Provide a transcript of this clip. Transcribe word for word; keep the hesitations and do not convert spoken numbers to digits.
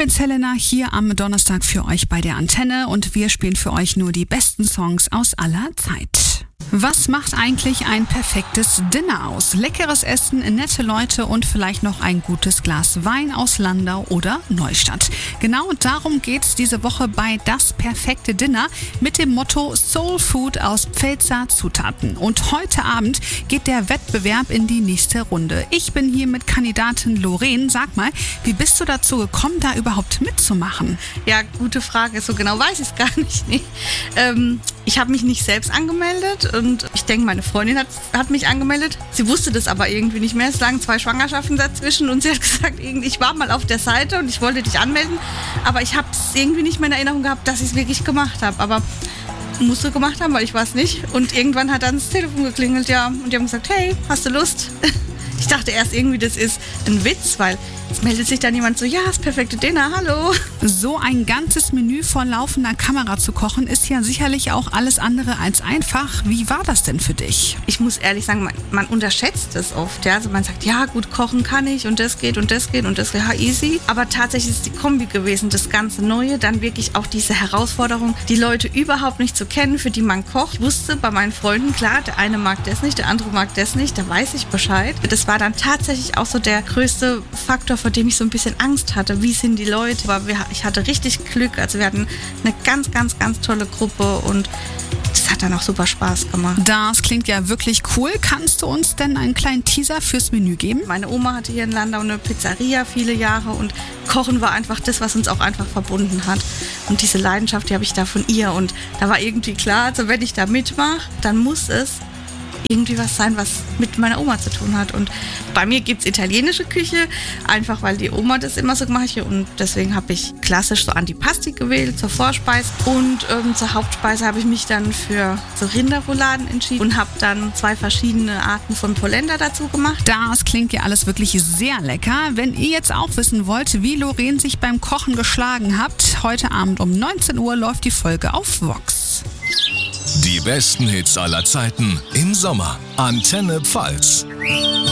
bin's, Helena, hier am Donnerstag für euch bei der Antenne und wir spielen für euch nur die besten Songs aus aller Zeit. Was macht eigentlich ein perfektes Dinner aus? Leckeres Essen, nette Leute und vielleicht noch ein gutes Glas Wein aus Landau oder Neustadt. Genau darum geht's diese Woche bei Das perfekte Dinner mit dem Motto Soul Food aus Pfälzer Zutaten. Und heute Abend geht der Wettbewerb in die nächste Runde. Ich bin hier mit Kandidatin Lorraine. Sag mal, wie bist du dazu gekommen, da überhaupt mitzumachen? Ja, gute Frage. So genau weiß ich es gar nicht. Nee. Ähm, ich habe mich nicht selbst angemeldet und ich denke, meine Freundin hat, hat mich angemeldet. Sie wusste das aber irgendwie nicht mehr. Es lagen zwei Schwangerschaften dazwischen und sie hat gesagt, ich war mal auf der Seite und ich wollte dich anmelden, aber ich habe es irgendwie nicht mehr in Erinnerung gehabt, dass ich es wirklich gemacht habe. Aber musst du gemacht haben, weil ich war es nicht. Und irgendwann hat dann das Telefon geklingelt, ja, und die haben gesagt, hey, hast du Lust? Ich dachte erst irgendwie, das ist ein Witz, weil es meldet sich dann jemand so, ja, das perfekte Dinner, hallo. So ein ganzes Menü vor laufender Kamera zu kochen, ist ja sicherlich auch alles andere als einfach. Wie war das denn für dich? Ich muss ehrlich sagen, man, man unterschätzt es oft. Ja? Also man sagt, ja gut, kochen kann ich und das geht und das geht und das geht, ja, easy. Aber tatsächlich ist es die Kombi gewesen, das ganze Neue, dann wirklich auch diese Herausforderung, die Leute überhaupt nicht zu kennen, für die man kocht. Ich wusste bei meinen Freunden, klar, der eine mag das nicht, der andere mag das nicht, da weiß ich Bescheid. Das war dann tatsächlich auch so der größte Faktor, vor dem ich so ein bisschen Angst hatte. Wie sind die Leute? Aber wir, ich hatte richtig Glück. Also wir hatten eine ganz, ganz, ganz tolle Gruppe und das hat dann auch super Spaß gemacht. Das klingt ja wirklich cool. Kannst du uns denn einen kleinen Teaser fürs Menü geben? Meine Oma hatte hier in Landau eine Pizzeria viele Jahre und Kochen war einfach das, was uns auch einfach verbunden hat. Und diese Leidenschaft, die habe ich da von ihr und da war irgendwie klar, also wenn ich da mitmache, dann muss es irgendwie was sein, was mit meiner Oma zu tun hat. Und bei mir gibt es italienische Küche, einfach weil die Oma das immer so gemacht hat. Und deswegen habe ich klassisch so Antipasti gewählt zur Vorspeise. Und ähm, zur Hauptspeise habe ich mich dann für so Rinderrouladen entschieden und habe dann zwei verschiedene Arten von Polenta dazu gemacht. Das klingt ja alles wirklich sehr lecker. Wenn ihr jetzt auch wissen wollt, wie Lorraine sich beim Kochen geschlagen hat, heute Abend um neunzehn Uhr läuft die Folge auf Vox. Die besten Hits aller Zeiten im Sommer. Antenne Pfalz.